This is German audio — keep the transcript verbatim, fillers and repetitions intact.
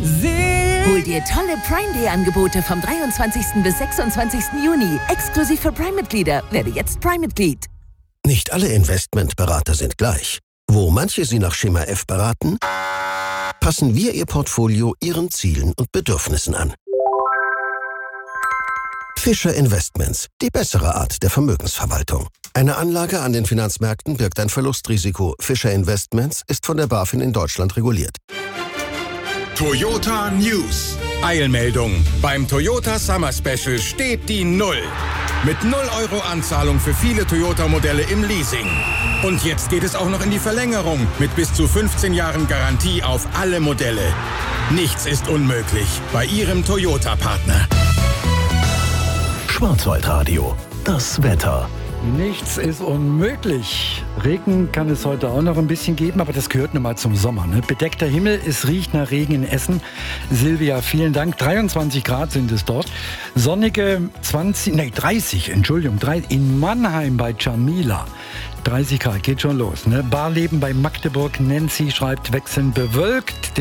Hol dir tolle Prime Day Angebote vom dreiundzwanzigsten bis sechsundzwanzigsten Juni. Exklusiv für Prime-Mitglieder. Werde jetzt Prime-Mitglied. Nicht alle Investmentberater sind gleich. Wo manche Sie nach Schema F beraten, passen wir Ihr Portfolio Ihren Zielen und Bedürfnissen an. Fischer Investments, die bessere Art der Vermögensverwaltung. Eine Anlage an den Finanzmärkten birgt ein Verlustrisiko. Fischer Investments ist von der BaFin in Deutschland reguliert. Toyota News. Eilmeldung. Beim Toyota Summer Special steht die Null. Mit null Euro Anzahlung für viele Toyota-Modelle im Leasing. Und jetzt geht es auch noch in die Verlängerung mit bis zu fünfzehn Jahren Garantie auf alle Modelle. Nichts ist unmöglich bei Ihrem Toyota-Partner. Schwarzwaldradio, das Wetter. Nichts ist unmöglich. Regen kann es heute auch noch ein bisschen geben, aber das gehört nun mal zum Sommer. Ne? Bedeckter Himmel, es riecht nach Regen in Essen. Silvia, vielen Dank. dreiundzwanzig Grad sind es dort. Sonnige zwanzig, nee, dreißig, Entschuldigung, dreißig, in Mannheim bei Jamila. dreißig Grad, geht schon los. Ne? Barleben bei Magdeburg. Nancy schreibt, wechselnd bewölkt.